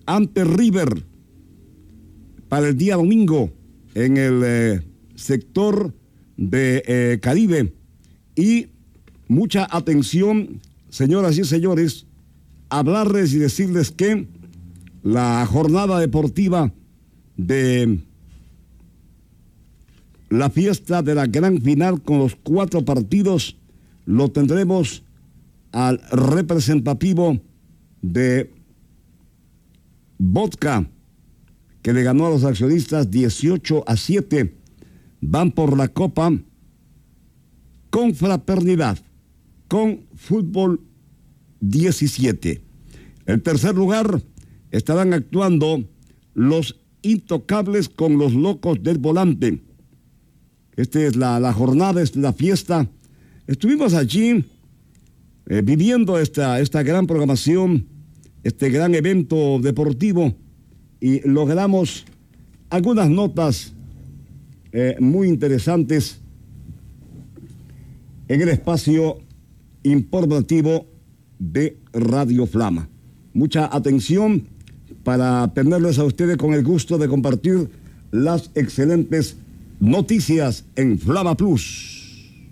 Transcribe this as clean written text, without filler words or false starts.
ante River para el día domingo en el sector de Caribe. Y mucha atención, señoras y señores, hablarles y decirles que la jornada deportiva de la fiesta de la gran final con los 4 partidos lo tendremos al representativo de Vodka, que le ganó a los accionistas 18-7. Van por la Copa con fraternidad, con fútbol 17. En tercer lugar estarán actuando los Intocables con los Locos del Volante. Esta es la jornada, esta es la fiesta. Estuvimos allí viviendo esta gran programación, este gran evento deportivo, y logramos algunas notas muy interesantes en el espacio informativo de Radio Flama. Mucha atención para tenerles a ustedes con el gusto de compartir las excelentes noticias en Flama Plus.